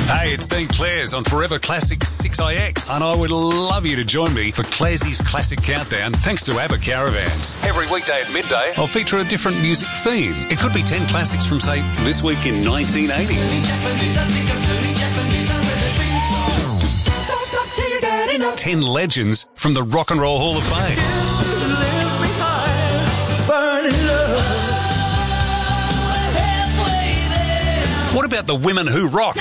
Hey, it's Dean Clares on Forever Classic 6IX, and I would love you to join me for Clares's Classic Countdown, thanks to ABBA Caravans. Every weekday at midday, I'll feature a different music theme. It could be 10 classics from, say, this week in 1980. 10 legends from the Rock and Roll Hall of Fame. What about the women who rock?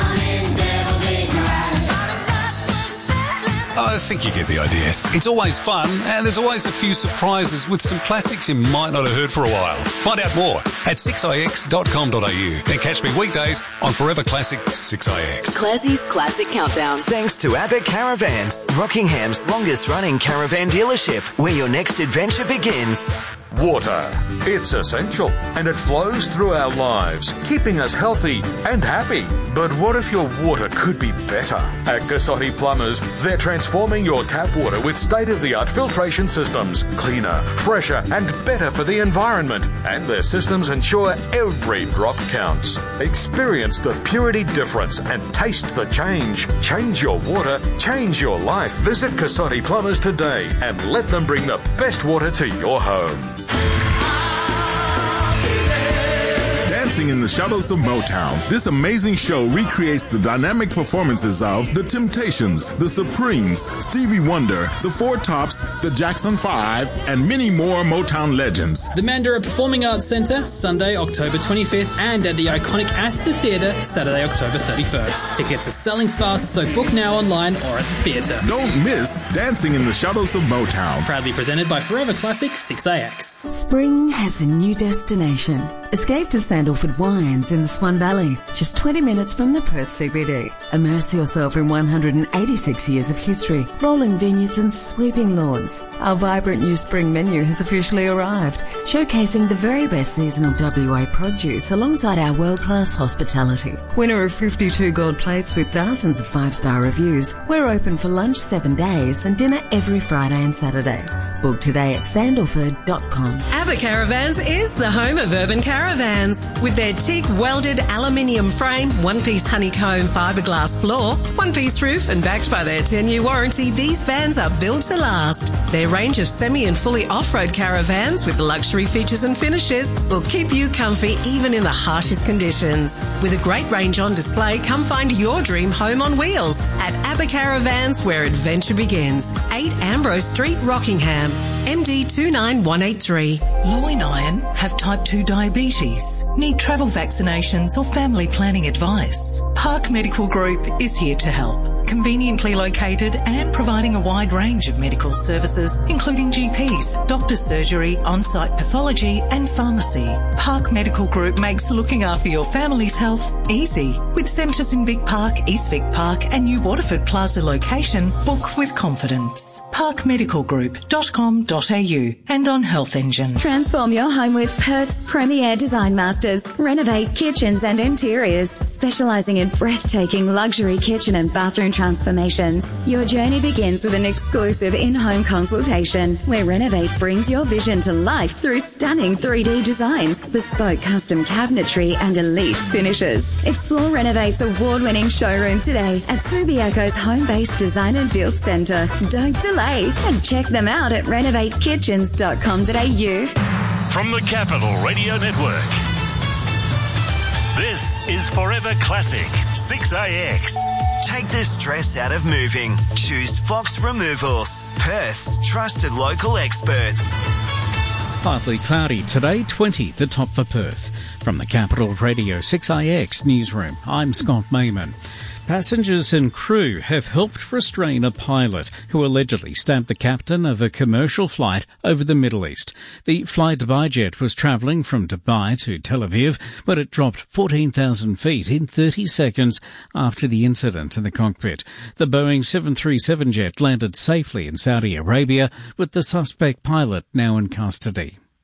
I think you get the idea. It's always fun, and there's always a few surprises with some classics you might not have heard for a while. Find out more at 6ix.com.au and catch me weekdays on Forever Classic 6ix. Classie's Classic Countdown. Thanks to ABBA Caravans, Rockingham's longest-running caravan dealership, where your next adventure begins. Water. It's essential, and it flows through our lives, keeping us healthy and happy. But what if your water could be better? At Cassotti Plumbers, they're transforming your tap water with state-of-the-art filtration systems, cleaner, fresher, and better for the environment. And their systems ensure every drop counts. Experience the purity difference and taste the change. Change your water, change your life. Visit Cassotti Plumbers today and let them bring the best water to your home. Dancing in the Shadows of Motown. This amazing show recreates the dynamic performances of The Temptations, The Supremes, Stevie Wonder, The Four Tops, The Jackson 5, and many more Motown legends. The Mandurah Performing Arts Centre, Sunday, October 25th, and at the iconic Astor Theatre, Saturday, October 31st. Tickets are selling fast, so book now online or at the theatre. Don't miss Dancing in the Shadows of Motown. Proudly presented by Forever Classic 6AX. Spring has a new destination. Escape to Sandalford Wines in the Swan Valley, just 20 minutes from the Perth CBD. Immerse yourself in 186 years of history, rolling vineyards and sweeping lawns. Our vibrant new spring menu has officially arrived, showcasing the very best seasonal WA produce alongside our world-class hospitality. Winner of 52 gold plates with thousands of 5-star reviews, we're open for lunch 7 days and dinner every Friday and Saturday. Book today at sandalford.com. ABBA Caravans is the home of urban caravans. With their teak welded aluminium frame, one-piece honeycomb fiberglass floor, one-piece roof, and backed by their 10-year warranty, these vans are built to last. Their range of semi and fully off-road caravans with luxury features and finishes will keep you comfy even in the harshest conditions. With a great range on display, come find your dream home on wheels at ABBA Caravans, where adventure begins. 8 Ambrose Street, Rockingham. MD 29183. Low in iron, have type 2 diabetes, need travel vaccinations or family planning advice. Park Medical Group is here to help. Conveniently located and providing a wide range of medical services, including GPs, doctor's surgery, on-site pathology and pharmacy. Park Medical Group makes looking after your family's health easy. With centres in Vic Park, East Vic Park and New Waterford Plaza location, book with confidence. parkmedicalgroup.com.au and on Health Engine. Transform your home with Perth's premier design masters. Renovate kitchens and interiors, specialising in breathtaking luxury kitchen and bathroom transformations. Your journey begins with an exclusive in-home consultation where Renovate brings your vision to life through stunning 3D designs, bespoke custom cabinetry and elite finishes. Explore Renovate's award-winning showroom today at Subiaco's home-based design and build centre. Don't delay and check them out at renovatekitchens.com.au. From the Capital Radio Network, this is Forever Classic 6AX. Take the stress out of moving. Choose Fox Removals, Perth's trusted local experts. Partly cloudy today, 20, the top for Perth. From the Capital Radio 6IX newsroom, I'm Scott Mayman. Passengers and crew have helped restrain a pilot who allegedly stabbed the captain of a commercial flight over the Middle East. The Fly Dubai jet was travelling from Dubai to Tel Aviv, but it dropped 14,000 feet in 30 seconds after the incident in the cockpit. The Boeing 737 jet landed safely in Saudi Arabia, with the suspect pilot now in custody.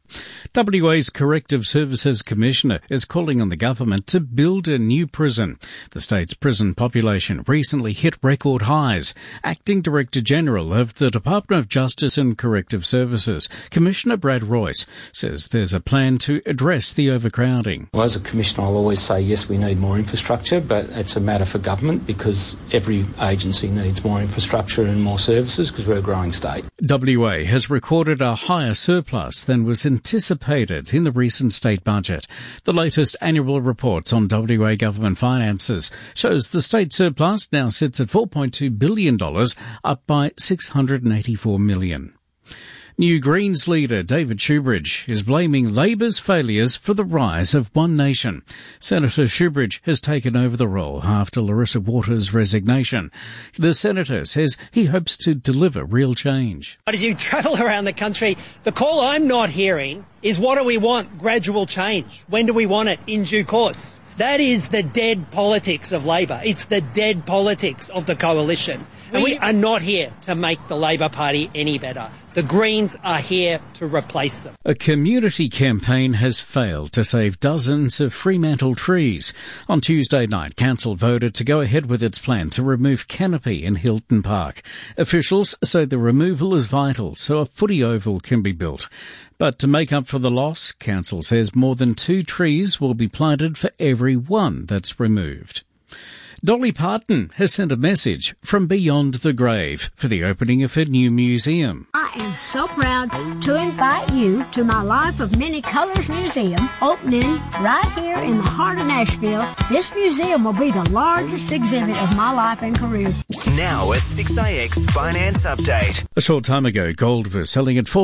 WA's Corrective Services Commissioner is calling on the government to build a new prison. The state's prison population recently hit record highs. Acting Director General of the Department of Justice and Corrective Services, Commissioner Brad Royce, says there's a plan to address the overcrowding. Well, as a commissioner, I'll always say, yes, we need more infrastructure, but it's a matter for government because every agency needs more infrastructure and more services because we're a growing state. WA has recorded a higher surplus than was anticipated in the recent state budget. The latest annual reports on WA government finances shows the state surplus now sits at $4.2 billion, up by $684 million. New Greens leader David Shoebridge is blaming Labor's failures for the rise of One Nation. Senator Shoebridge has taken over the role after Larissa Waters' resignation. The senator says he hopes to deliver real change. But as you travel around the country, the call I'm not hearing is what do we want? Gradual change. When do we want it? In due course. That is the dead politics of Labor. It's the dead politics of the coalition. And we are not here to make the Labor Party any better. The Greens are here to replace them. A community campaign has failed to save dozens of Fremantle trees. On Tuesday night, Council voted to go ahead with its plan to remove canopy in Hilton Park. Officials say the removal is vital so a footy oval can be built. But to make up for the loss, Council says more than 2 trees will be planted for every one that's removed. Dolly Parton has sent a message from beyond the grave for the opening of her new museum. I am so proud to invite you to my Life of Many Colors Museum, opening right here in the heart of Nashville. This museum will be the largest exhibit of my life and career. Now a 6IX finance update. A short time ago, gold was selling at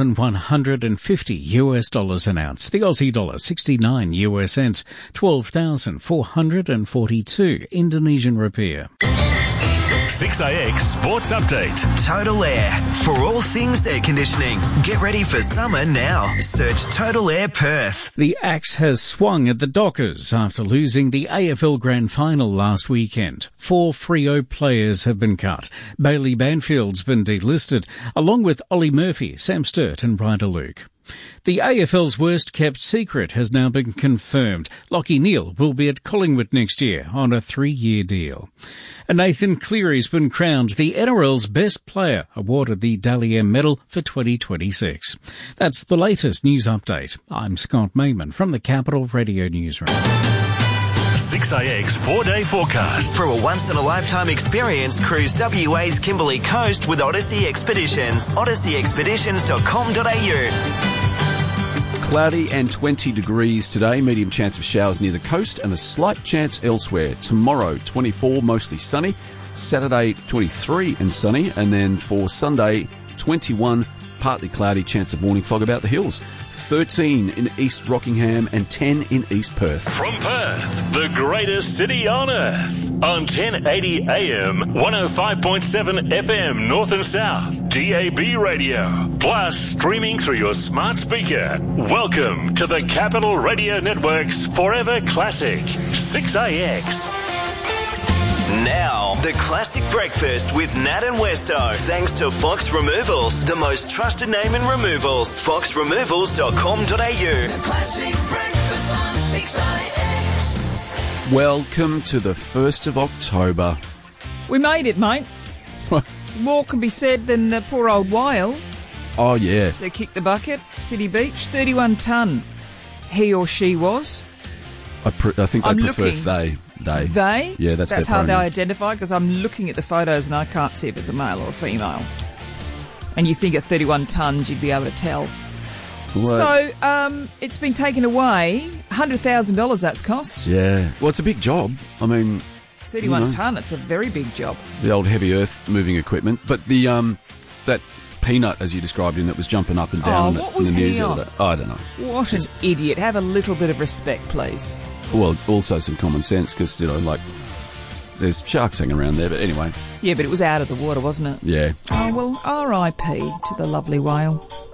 $4,150 an ounce. The Aussie dollar 69 US cents, 12,442 Indonesian rupiah. 6IX Sports Update. Total Air. For all things air conditioning. Get ready for summer now. Search Total Air Perth. The axe has swung at the Dockers after losing the AFL Grand Final last weekend. 4 Freo players have been cut. Bailey Banfield's been delisted, along with Ollie Murphy, Sam Sturt and Ryder Luke. The AFL's worst-kept secret has now been confirmed. Lachie Neale will be at Collingwood next year on a 3-year deal. And Nathan Cleary's been crowned the NRL's best player, awarded the Dally M Medal for 2026. That's the latest news update. I'm Scott Mayman from the Capital Radio Newsroom. 6IX 4-day forecast. For a once-in-a-lifetime experience, cruise WA's Kimberley Coast with Odyssey Expeditions. odysseyexpeditions.com.au. Cloudy and 20 degrees today, medium chance of showers near the coast and a slight chance elsewhere. Tomorrow, 24, mostly sunny. Saturday, 23 and sunny. And then for Sunday, 21, partly cloudy, chance of morning fog about the hills. 13 in East Rockingham and 10 in East Perth. From Perth, the greatest city on earth. On 1080 AM, 105.7 FM North and South, DAB radio. Plus, streaming through your smart speaker. Welcome to the Capital Radio Network's Forever Classic, 6IX. Now, the classic breakfast with Nat and Westo. Thanks to Fox Removals, the most trusted name in removals. foxremovals.com.au. The classic breakfast on 6IX. Welcome to the 1st of October. We made it, mate. More can be said than the poor old whale. Oh, yeah. They kicked the bucket, City Beach, 31 tonne. He or she was. I think they prefer they. They? Yeah, that's how pronoun. they identify, because I'm looking at the photos and I can't see if it's a male or a female. And you think at 31 tonnes you'd be able to tell. What? So, it's been taken away. $100,000 that's cost. Yeah. Well, it's a big job. I mean... 31 tonne, it's a very big job. The old heavy earth moving equipment. But the that peanut, as you described him, that was jumping up and down what in was the news he the on? other day. I don't know. What an idiot. Have a little bit of respect, please. Well, also some common sense, because, there's sharks hanging around there, but anyway. Yeah, but it was out of the water, wasn't it? Yeah. Oh, well, R.I.P. to the lovely whale.